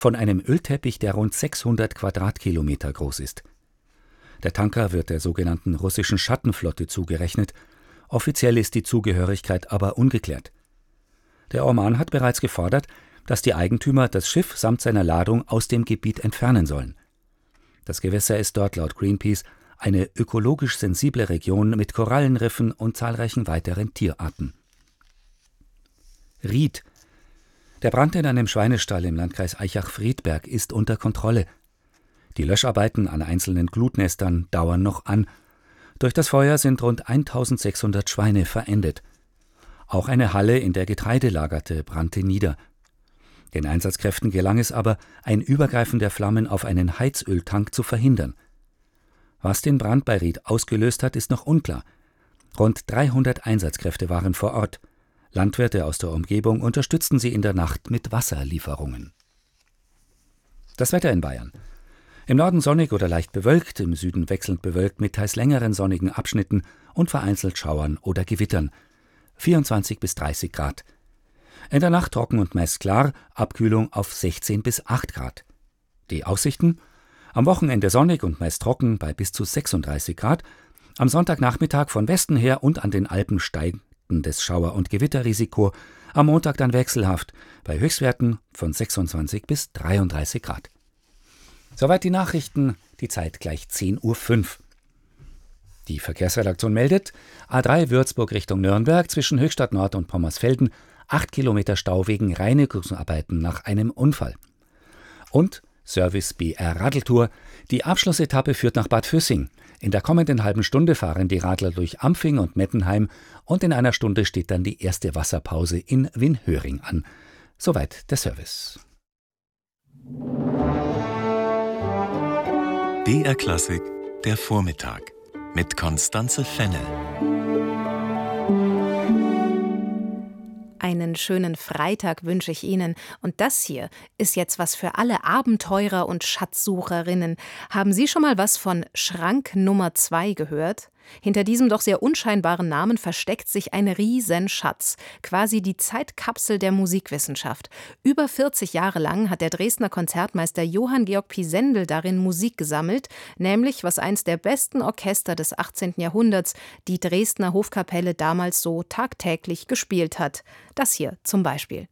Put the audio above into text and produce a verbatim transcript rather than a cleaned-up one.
von einem Ölteppich, der rund sechshundert Quadratkilometer groß ist. Der Tanker wird der sogenannten russischen Schattenflotte zugerechnet. Offiziell ist die Zugehörigkeit aber ungeklärt. Der Oman hat bereits gefordert, dass die Eigentümer das Schiff samt seiner Ladung aus dem Gebiet entfernen sollen. Das Gewässer ist dort laut Greenpeace eine ökologisch sensible Region mit Korallenriffen und zahlreichen weiteren Tierarten. Ried. Der Brand in einem Schweinestall im Landkreis Aichach-Friedberg ist unter Kontrolle. Die Löscharbeiten an einzelnen Glutnestern dauern noch an. Durch das Feuer sind rund eintausendsechshundert Schweine verendet. Auch eine Halle, in der Getreide lagerte, brannte nieder. Den Einsatzkräften gelang es aber, ein Übergreifen der Flammen auf einen Heizöltank zu verhindern. Was den Brand bei Ried ausgelöst hat, ist noch unklar. Rund dreihundert Einsatzkräfte waren vor Ort. Landwirte aus der Umgebung unterstützten sie in der Nacht mit Wasserlieferungen. Das Wetter in Bayern. Im Norden sonnig oder leicht bewölkt, im Süden wechselnd bewölkt mit teils längeren sonnigen Abschnitten und vereinzelt Schauern oder Gewittern. vierundzwanzig bis dreißig Grad. In der Nacht trocken und meist klar, Abkühlung auf sechzehn bis acht Grad. Die Aussichten? Am Wochenende sonnig und meist trocken bei bis zu sechsunddreißig Grad. Am Sonntagnachmittag von Westen her und an den Alpen steigendes Schauer- und Gewitterrisiko. Am Montag dann wechselhaft bei Höchstwerten von sechsundzwanzig bis dreiunddreißig Grad. Soweit die Nachrichten, die Zeit gleich zehn Uhr fünf. Die Verkehrsredaktion meldet, A drei Würzburg Richtung Nürnberg zwischen Höchstadt Nord und Pommersfelden, acht Kilometer Stau wegen Reinigungsarbeiten nach einem Unfall. Und Service B R Radeltour, die Abschlussetappe führt nach Bad Füssing. In der kommenden halben Stunde fahren die Radler durch Ampfing und Mettenheim und in einer Stunde steht dann die erste Wasserpause in Winhöring an. Soweit der Service. B R Klassik, der Vormittag mit Constanze Fennel. Einen schönen Freitag wünsche ich Ihnen. Und das hier ist jetzt was für alle Abenteurer und Schatzsucherinnen. Haben Sie schon mal was von Schrank Nummer zwei gehört? Hinter diesem doch sehr unscheinbaren Namen versteckt sich ein Riesenschatz, quasi die Zeitkapsel der Musikwissenschaft. Über vierzig Jahre lang hat der Dresdner Konzertmeister Johann Georg Pisendel darin Musik gesammelt, nämlich was eins der besten Orchester des achtzehnten Jahrhunderts, die Dresdner Hofkapelle, damals so tagtäglich gespielt hat. Das hier zum Beispiel.